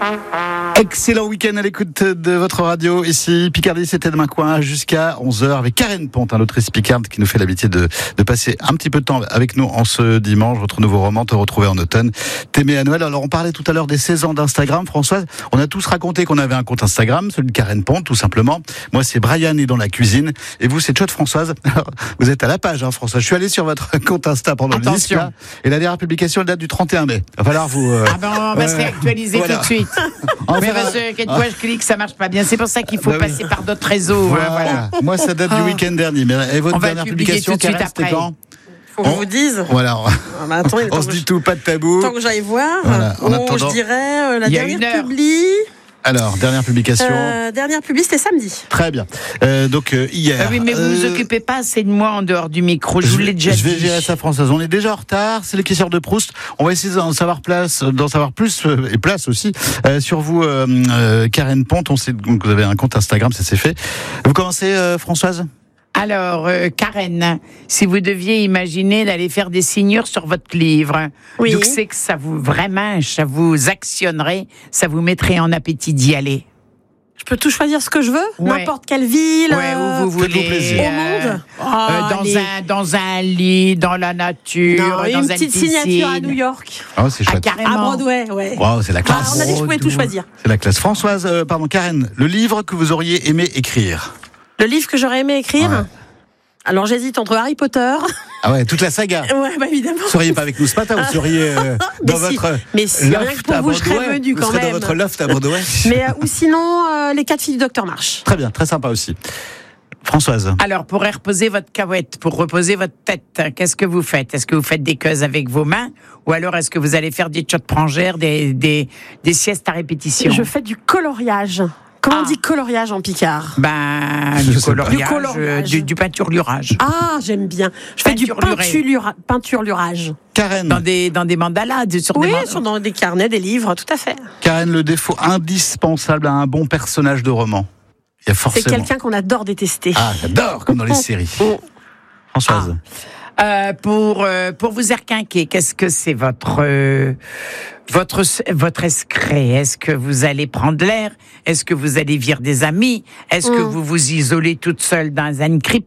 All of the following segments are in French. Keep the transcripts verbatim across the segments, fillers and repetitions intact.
Excellent week-end à l'écoute de votre radio. Ici, Picardie, c'était demain coin jusqu'à onze heures avec Karen Ponte, un autrice picarde qui nous fait l'habitude de, de passer un petit peu de temps avec nous en ce dimanche. Votre nouveau roman, Te retrouver en automne, t'aimer à Noël. Alors, on parlait tout à l'heure des seize ans d'Instagram. Françoise, on a tous raconté qu'on avait un compte Instagram, celui de Karen Ponte, tout simplement. Moi, c'est Brian et dans la cuisine. Et vous, c'est Tchot Françoise. Alors, vous êtes à la page, hein, Françoise. Je suis allé sur votre compte Insta pendant le disque, là, et la dernière publication, elle date du trente et un mai. Il va falloir vous... Euh, ah ben, on va euh, se réactualiser voilà. tout de suite. Mais parce que quelquefois, je clique, ça marche pas bien. C'est pour ça qu'il faut bah oui. passer par d'autres réseaux. Voilà. Voilà. Moi, ça date du week-end dernier. Mais et votre dernière publication, Karen, c'était quand ? Faut que je vous dise. Voilà. Ah bah attends, on se dit je... tout, pas de tabou. Tant que j'aille voir. Voilà. En oh, attendant... je dirais euh, la dernière publi. Alors, dernière publication. Euh, dernière publi, c'était samedi. Très bien. Euh, donc, euh, hier. Ah oui, mais vous ne euh... vous occupez pas assez de moi en dehors du micro. Je, je vous l'ai déjà je dit. Je vais gérer ça, Françoise. On est déjà en retard. C'est les questions de Proust. On va essayer d'en savoir, place, d'en savoir plus, euh, et place aussi, euh, sur vous, euh, euh, Karen Ponte. On sait que vous avez un compte Instagram, ça c'est fait. Vous commencez, euh, Françoise ? Alors, euh, Karen, si vous deviez imaginer d'aller faire des signures sur votre livre, oui. donc c'est que ça vous, vraiment, ça vous actionnerait, ça vous mettrait en appétit d'y aller. Je peux tout choisir ce que je veux, ouais. n'importe quelle ville, ouais, où vous voulez, plaisir. Au monde, euh, euh, dans les... un dans un lit, dans la nature, non, dans une une petite piscine. signature à New York. Oh, c'est chouette. Ah, carrément. À Broadway, ouais. Wow, c'est la classe. Ah, on a dit que je pouvais tout choisir. C'est la classe. Françoise, euh, pardon, Karen, le livre que vous auriez aimé écrire. Le livre que j'aurais aimé écrire. Ouais. Alors j'hésite entre Harry Potter. Ah ouais, toute la saga. Ouais, bah évidemment. Vous seriez pas avec nous ce matin, vous seriez euh, dans mais votre si, mais si, rien que pour vous, je serais venue quand vous même. Dans votre loft à Bordeaux. Mais euh, ou sinon euh, les quatre filles du Docteur March. Très bien, très sympa aussi. Françoise. Alors, pour reposer votre cahouette, pour reposer votre tête, qu'est-ce que vous faites ? Est-ce que vous faites des queues avec vos mains ? Ou alors, est-ce que vous allez faire des tchot-prangères, des, des, des siestes à répétition ? Je fais du coloriage. Comment ah. on dit coloriage en picard ? Ben, du coloriage, du, coloriage. Du, du peinturlurage. Ah, j'aime bien. Je fais du peinturlura, peinturlurage. Karen. Dans des, dans des mandalas, sur oui, des mandalas. sur dans des carnets, des livres, tout à fait. Karen, le défaut indispensable à un bon personnage de roman. Il y a forcément... C'est quelqu'un qu'on adore détester. Ah, j'adore, comme dans les séries. Françoise. Ah. Euh, pour, euh, pour vous erquinquer, qu'est-ce que c'est votre, euh, votre, votre escret ? Est-ce que vous allez prendre l'air ? Est-ce que vous allez vire des amis ? Est-ce mmh. que vous vous isolez toute seule dans une crypte ?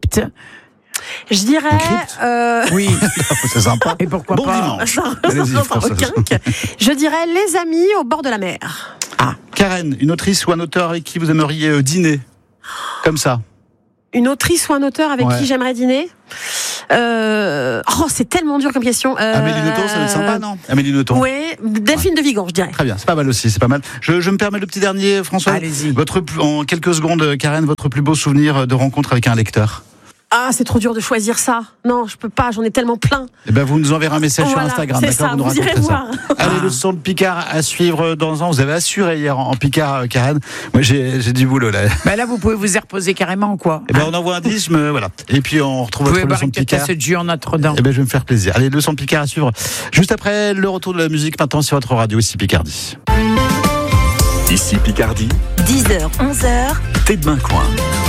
Je dirais... Euh... Oui. C'est sympa. Et pourquoi bon pas dimanche. Je dirais les amis au bord de la mer. Ah. Karen, une autrice ou un auteur avec qui vous aimeriez dîner ? Comme ça. Une autrice ou un auteur avec ouais. qui j'aimerais dîner ? Euh... Oh, c'est tellement dur comme question. Euh... Amélie Nothomb, ça va être sympa, non ? Amélie Nothomb. Oui, Delphine ouais. de Vigan, je dirais. Très bien, c'est pas mal aussi, c'est pas mal. Je, je me permets le petit dernier, François. Allez-y. Votre, en quelques secondes, Karen, votre plus beau souvenir de rencontre avec un lecteur ? Ah, c'est trop dur de choisir ça. Non, je peux pas, j'en ai tellement plein. Eh ben, vous nous enverrez un message voilà, sur Instagram, c'est d'accord ? Ça, vous nous vous irez voir. Ça. Allez, le son de Picard à suivre dans un. Vous avez assuré hier en, en Picard, Karen. Moi, j'ai, j'ai du boulot là. Ben là, vous pouvez vous y reposer carrément, quoi. Eh ben, on envoie un disque, mais voilà. Et puis on retrouve votre leçon de Picard. Vous pouvez boire une jus en Notre-Dame. Eh ben, je vais me faire plaisir. Allez, le son de Picard à suivre. Juste après le retour de la musique, maintenant sur votre radio, ici Picardie. Ici Picardie. dix heures, onze heures. T'es demain coin.